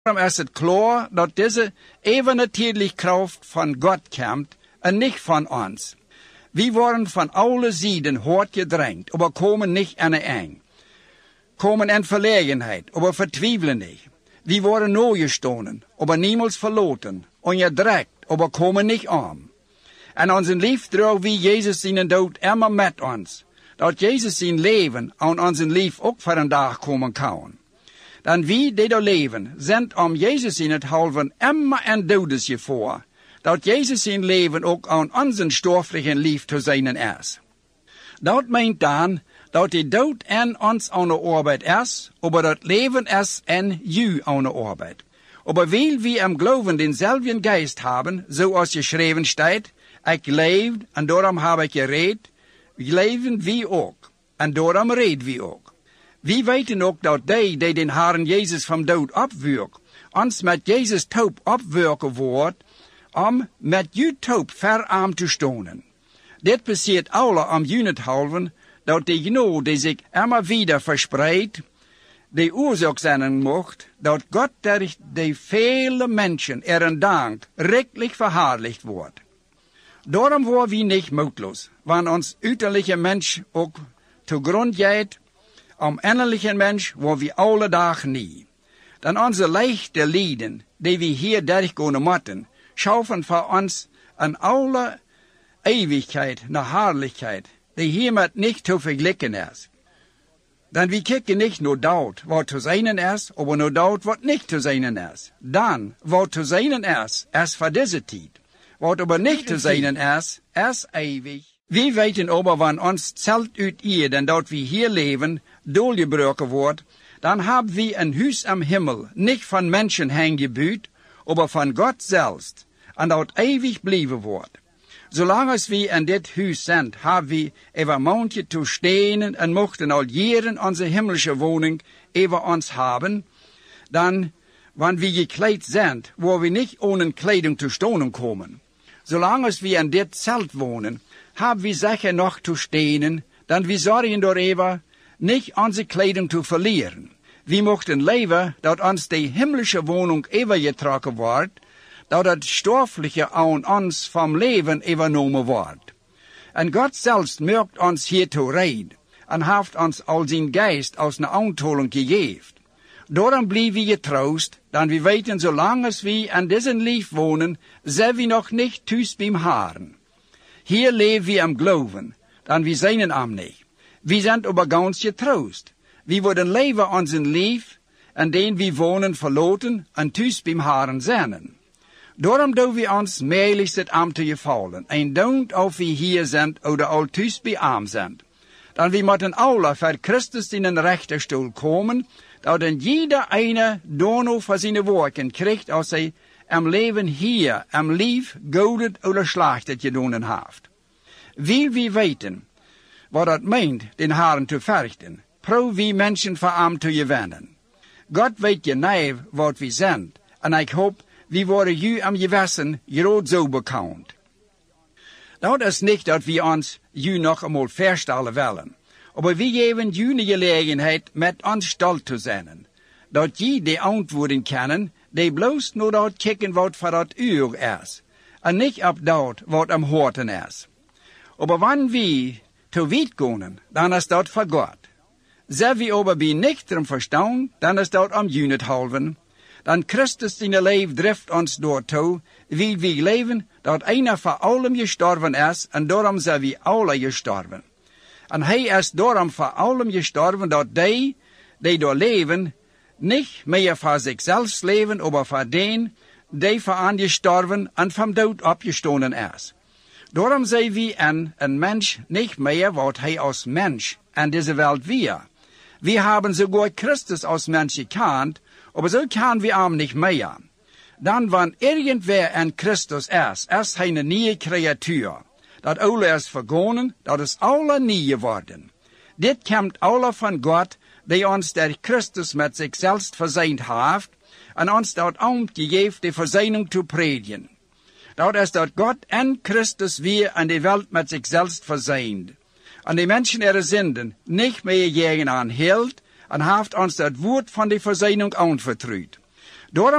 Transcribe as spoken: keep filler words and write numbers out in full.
Daarom is het klaar dat deze evennatierlijke kracht van God komt en niet van ons. We worden van alle zijden hard gedrängt, aber komen niet aan de eng. Komen in verlegenheid, aber vertwijfelen niet. We worden neergestoten, aber niemals verloten. Onderdrukt, aber komen niet om. En onze lief dragen we Jezus zijn dood immer met ons. Dat Jezus zijn leven aan onze lief ook voor een dag komen kan. Dan wie die daar leven, zijn om Jezus in het halven immer en doodes je voor. Dat Jezus zijn leven ook aan onze stoffelijke lief te zijn is. Dat meent dan dat die dood en ons aan de arbeid is, aber dat leven is en u aan de arbeid. Aber weil wir am Glauben denselben Geist haben, zoals geschreven staat, ik leef en daarom heb ik gereed, leven wie ook, en daarom reed wie ook. We weten ook dat die, die den Herren Jezus van dood opwerkt, ons met Jezus doop opwerken wordt, om met je doop verarmd te stonen. Dit passiert alle om junethalven, dat de genade die zich immer wieder verspreidt, de oorzaak zijn mocht, dat God durch de vele mensen er een dank rechtlich verherrlicht wordt. Daarom waren we niet moedloos, wanneer ons uiterlijke mens ook te grond gaat, om innerlijke mens waren we alle dagen niet. Dan onze leichte lijden, die we hier durchgaan moeten, schaffen voor ons een alle eeuwigheid naar heerlijkheid, die hiermee niet te vergelijken is. Dan we kijken niet naar dat wat te zijn is, maar naar dat wat niet te zijn is. Dan, wat te zijn is, is voor deze tijd. Wat aber niet te zijn is, is eeuwig. We weten aber, wanneer ons zelt uit hier, en dat we hier leven, doorgebroken wordt, dan hebben we een huis am Himmel, niet van mensen heengebuurd, aber van God zelfs, en dat eeuwig blijven wordt. Zolang als we in dit huis zijn, hebben we even maandje te stenen en mochten al jaren onze himmlische woning even ons hebben, dan, wanneer we gekleed zijn, waar we niet ohne kleding te stonen komen. Zolang als we in dit zelt wonen, hebben we zeker nog te stenen, dan we zorgen door even niet onze kleding te verlieren. We mochten leven dat ons de himmlische woning even getrokken wordt, dat het stoffelijke aan ons van leven overnomen wordt. En God zelfs merkt ons hiertoe red, en heeft ons al zijn geest als een aantoling gegeven. Daarom blijven we getroost, dan we weten, zolang als we aan deze lief wonen, zijn we nog niet thuis bij Herren. Hier leven we am geloven, dan we zijn am niet. We zijn aber ganz getroost. We worden leven onze lief, en den we wonen verloten, en thuis bij Herren zijn. Daarom doen we ons meerlijks het am te gevallen, en don't of we hier zijn, oder al thuis bij am zijn. Dan we moeten alle voor Christus in een rechterstoel komen, dat een jeder eine dono voor zijn werken krijgt als hij am leven hier, am lief, godet oder slachtet gedaan heeft. Wil we weten wat dat meent, den Herren te verrichten, probeer we mensen voor am te gewinnen. God weet genau wat we zijn, en ik hoop, we worden u am gewissen groot zo bekend. Dat is niet dat we ons u nog eenmaal verstellen willen, maar we geven u de gelegenheid met ons stolz te zijn, dat je de antwoorden kennen, die bloos naar dat kijken wat voor dat uur is, en niet op dat wat am horten is. Maar wanneer we te weit gaan, dan is dat voor God. Zijn we aber bij nüchtern verstand, dan is dat om junethalven. Dan Christus zijn leven drift ons doortoe, wil we leven dat einer voor allem gestorven is, en daarom zijn we alle gestorven. En hij is daarom voor allem gestorven, dat die, die door leven, niet meer voor zichzelf leven, maar voor den, die voor aan gestorven en van dood opgestonden is. Daarom zijn we en een mens niet meer wat hij als mens in deze wereld weer. We hebben sogar Christus als mens gekend, aber so kennen wir ihm nicht mehr. Dann, wann irgendwer in Christus ist, ist hij een nieuwe creatuur. Dat oude is vergonnen, dat is alle nieuw geworden. Dit komt alle van God, die ons der Christus met zichzelf verzeind heeft, en ons dat ambt gegeven de verzeining te predigen. Dat is dat God en Christus weer aan de wereld met zichzelf verzeind. En de mensen er zinden niet meer jegen aan hield, en heeft ons dat woord van de verzeining aanvertrouwd. Daarom